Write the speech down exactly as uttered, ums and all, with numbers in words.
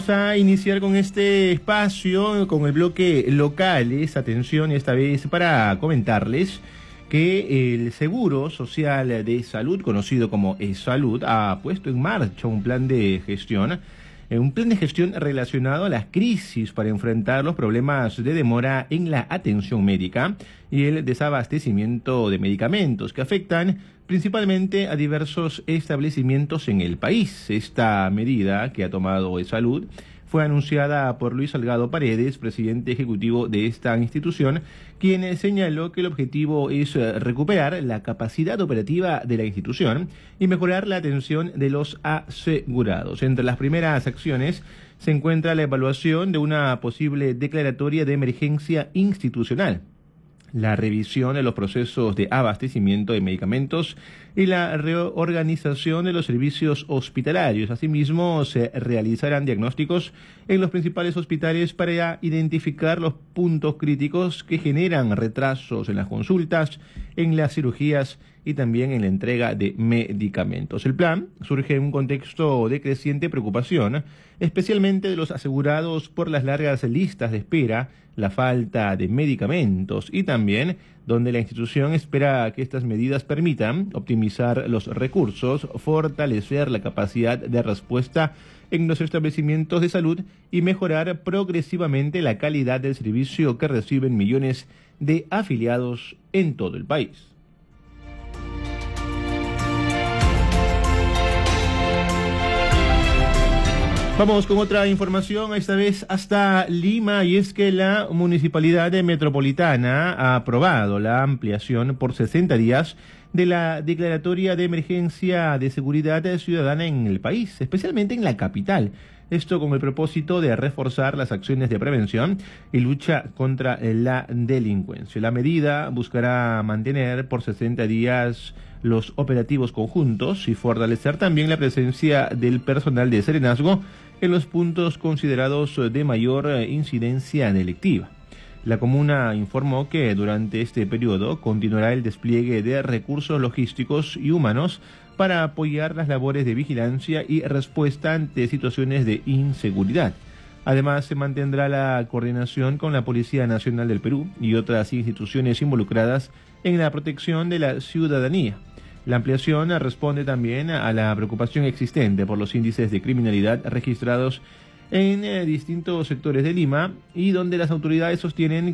A iniciar con este espacio, con el bloque locales. Atención, esta vez para comentarles que el Seguro Social de Salud, conocido como eSalud, ha puesto en marcha un plan de gestión, un plan de gestión relacionado a las crisis para enfrentar los problemas de demora en la atención médica y el desabastecimiento de medicamentos que afectan principalmente a diversos establecimientos en el país. Esta medida que ha tomado eSalud fue anunciada por Luis Salgado Paredes, presidente ejecutivo de esta institución, quien señaló que el objetivo es recuperar la capacidad operativa de la institución y mejorar la atención de los asegurados. Entre las primeras acciones se encuentra la evaluación de una posible declaratoria de emergencia institucional, la revisión de los procesos de abastecimiento de medicamentos y la reorganización de los servicios hospitalarios. Asimismo, se realizarán diagnósticos en los principales hospitales para identificar los puntos críticos que generan retrasos en las consultas, en las cirugías y también en la entrega de medicamentos. El plan surge en un contexto de creciente preocupación, especialmente de los asegurados por las largas listas de espera, la falta de medicamentos y también donde la institución espera que estas medidas permitan optimizar los recursos, fortalecer la capacidad de respuesta en los establecimientos de salud y mejorar progresivamente la calidad del servicio que reciben millones de afiliados en todo el país. Vamos con otra información, esta vez hasta Lima, y es que la Municipalidad Metropolitana ha aprobado la ampliación por sesenta días de la declaratoria de emergencia de seguridad ciudadana en el país, especialmente en la capital. Esto con el propósito de reforzar las acciones de prevención y lucha contra la delincuencia. La medida buscará mantener por sesenta días los operativos conjuntos y fortalecer también la presencia del personal de serenazgo en los puntos considerados de mayor incidencia delictiva. La comuna informó que durante este periodo continuará el despliegue de recursos logísticos y humanos para apoyar las labores de vigilancia y respuesta ante situaciones de inseguridad. Además, se mantendrá la coordinación con la Policía Nacional del Perú y otras instituciones involucradas en la protección de la ciudadanía. La ampliación responde también a la preocupación existente por los índices de criminalidad registrados en eh, distintos sectores de Lima y donde las autoridades sostienen